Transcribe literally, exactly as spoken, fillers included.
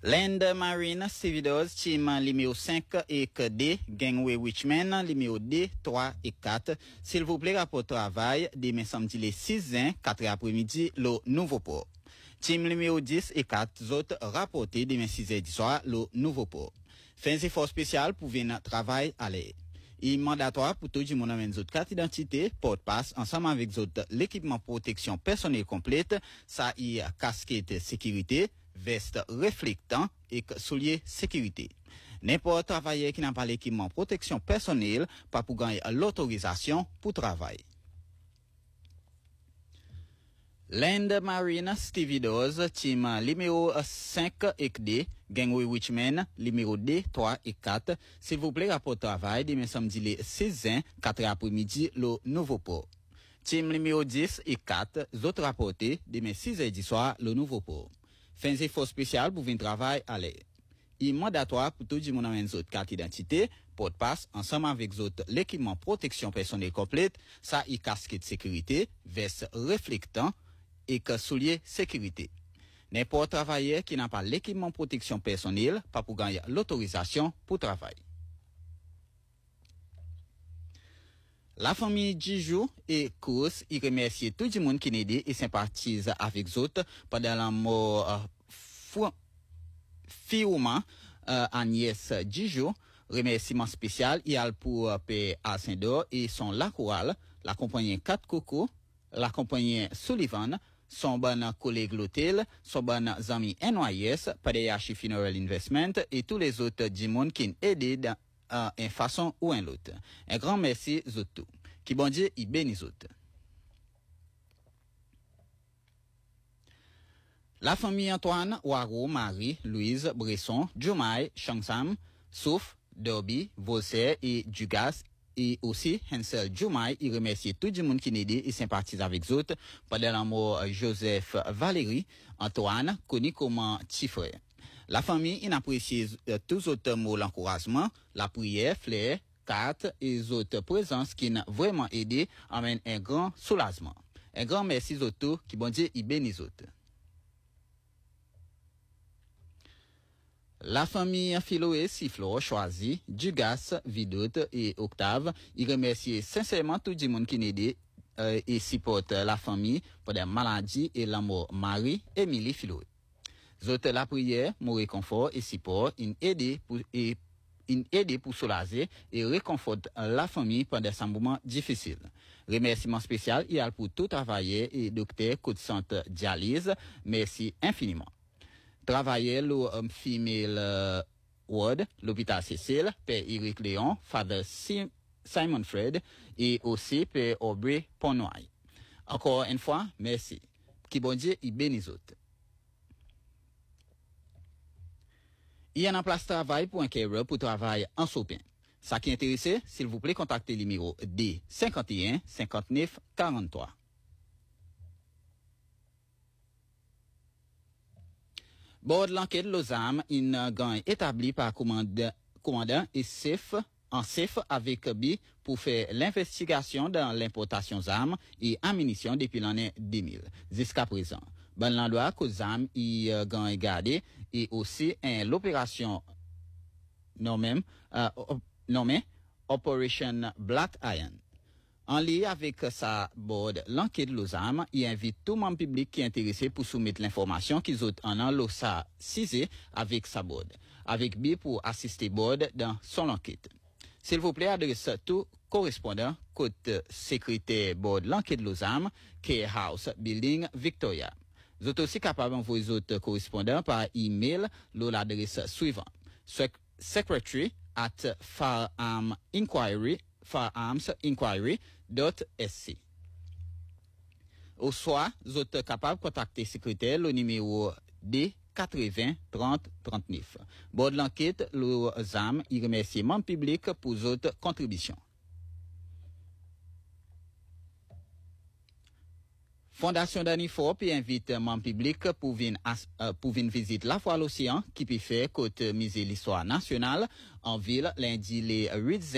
Land Marine Stevedores, team numéro cinq et D, Gangway Richmond, numéro D, trois et quatre. S'il vous plaît, rapport travail, demain samedi les six juin, quatre après-midi, le nouveau port. Team numéro dix et quatre autres rapportés demain six heures du soir, le nouveau port. Fins effort spécial pour venir travail à l'air. Il est mandatoire pour tout le monde avec autres carte d'identité, porte-passe, ensemble avec autres l'équipement protection personnelle complète, ça y a casquette sécurité, veste réflectant et souliers sécurité. N'importe travailleur qui n'a pas l'équipement protection personnelle, pas pour gagner l'autorisation pour travail. Land Marine Stevedores, team numéro cinq et D, Gangway Richmond, numéro D, trois et quatre. S'il vous plaît, rapport travail, demain samedi les six juin, quatre après-midi, le nouveau port. Team numéro dix et quatre, autres rapportés, demain six heures du soir, le nouveau port. Fins effort spécial pour venir travail à l'air. Il est mandatoire pour tout le monde avec autres carte d'identité, porte-passe, ensemble avec autres l'équipement protection personnelle complète, ça y casquette sécurité, veste réflectant, et que souliers sécurité. N'importe travailleur qui n'a pas l'équipement protection personnelle, pas pour gagner l'autorisation pour travail. La famille Dijou et Course, il remercie tout le monde qui n'a aidé et sympathise avec autres pendant la mort euh, Fiouman euh, Agnès Dijou. Remerciement spécial, il y a pour euh, Père Alcindor et son La Chorale, la compagnie quatre Coco, la compagnie Sullivan, son bon collègue l'hôtel, son bon ami N Y S, P D H Funeral Investment et tous les autres du monde qui ont aidé dans uh, une façon ou une autre. Un grand merci Zotou. Qui bon Dieu, il bénisse autres. La famille Antoine, Waro, Marie, Louise, Bresson, Jumai, Changsam, Souf, Derby, Volser et Dugas, et aussi Hansel Jumai, il remercie tout le monde qui n'a aidé et sympathise avec eux pendant la mort Joseph Valérie, Antoine, connu comme petit frère. La famille, il apprécie euh, tous autres mots l'encouragement, la prière, flair, carte et les autres présences qui n'ont vraiment aidé amène un grand soulagement. Un grand merci aux tous qui bon Dieu, il bénisse autres. La famille Philoé Siflo choisit Dugas, Vidoute et Octave. Il remercie sincèrement tout le monde qui n'a aidé euh, et supporte la famille pour des maladies et la mort Marie, Émilie Philoé. Zote la prière, mon réconfort et support, in aider pour et in aider pour soulager et réconforte la famille pendant ce moment difficile. Remerciement spécial il y a pour tout travailleur et docteur coup de santé dialyse. Merci infiniment. Travailler le um, female uh, ward, l'hôpital Cécile, Père Eric Léon, Father Sim, Simon Fred et aussi Père Aubrey Ponoy. Encore une fois, merci. Qui bon Dieu, il bénisse autres. Il y a un place de travail pour un carrière pour travailler en Sopin. Ça qui est intéressé, s'il vous plaît, contactez le numéro D cinquante et un cinquante-neuf quarante-trois. Bord l'enquête Lozam, une gang établie par commandant, commandant et chef en chef avec B pour faire l'investigation dans l'importation d'armes et ammunition depuis l'année deux mille jusqu'à présent. Ban l'endroit que zam y gang est gardé et aussi hein, l'opération nommée euh, nommée Operation Black Iron. En lien avec sa board, l'enquête Lozam, il invite tout membre public qui est intéressé pour soumettre l'information qu'ils ont en an l'osa cisé avec sa board, avec B pour assister board dans son enquête. S'il vous plaît, adresse tout correspondant côté secrétaire board l'enquête Lozam, Care House Building Victoria. Vous êtes aussi capable d'envoyer vos autres correspondants par email à l'adresse suivante: secretary at firearm inquiry firearms inquiry dot s c. Ou soit, vous êtes capable de contacter le secrétaire le numéro D quatre-vingts trente trente-neuf. Bon de l'enquête, le Z A M, il remercie le membre public pour votre contribution. Fondation Danifort invite le membre public pour venir euh, pour venir visiter la foire à l'océan qui peut faire côté musée l'histoire nationale en ville lundi les huit